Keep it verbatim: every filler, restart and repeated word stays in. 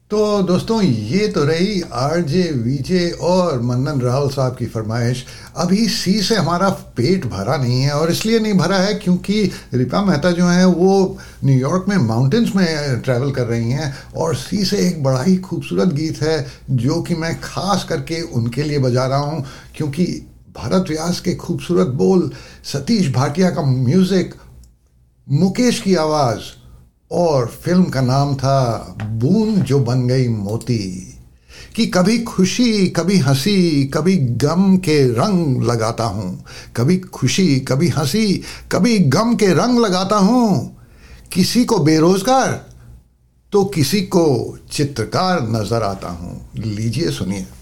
तो दोस्तों, ये तो रही आरजे वीजे और मंदन राहुल साहब की फरमाइश। अभी सी से हमारा पेट भरा नहीं है, और इसलिए नहीं भरा है क्योंकि रिपा मेहता जो है वो न्यूयॉर्क में माउंटेन्स में ट्रैवल कर रही हैं, और सी से एक बड़ा ही खूबसूरत गीत है जो कि मैं खास करके उनके लिए बजा रहा हूँ, क्योंकि भरत व्यास के खूबसूरत बोल, सतीश भाटिया का म्यूज़िक, मुकेश की आवाज़, और फिल्म का नाम था बूंद जो बन गई मोती। कि कभी खुशी कभी हंसी कभी गम के रंग लगाता हूँ, कभी खुशी कभी हंसी कभी गम के रंग लगाता हूँ। किसी को बेरोजगार तो किसी को चित्रकार नजर आता हूँ। लीजिए सुनिए।